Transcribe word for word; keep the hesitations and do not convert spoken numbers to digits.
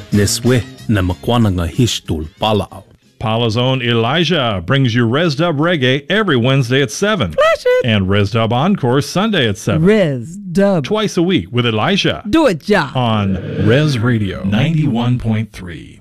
Neswe na makwananga hishtul palao. Paula's own Elijah brings you ResDub Reggae every Wednesday at seven. Flash it. And ResDub Encore Sunday at seven. Res Dub. Twice a week with Elijah. Do it, ja. On Res Radio ninety-one point three.